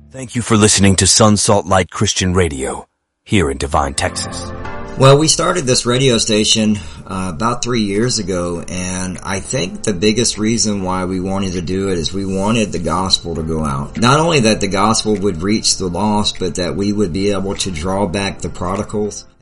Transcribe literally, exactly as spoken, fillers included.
Thank you for listening to Sun Salt Light Christian Radio here in Devine, Texas. Well, we started this radio station uh, about three years ago, and I think the biggest reason why we wanted to do it is we wanted the gospel to go out. Not only that the gospel would reach the lost, but that we would be able to draw back the prodigals